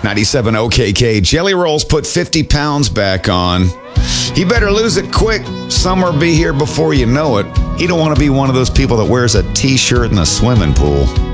97 OKK. Jelly Rolls put 50 pounds back on. He better lose it quick. Summer be here before you know it. He don't want to be one of those people that wears a t-shirt in the swimming pool.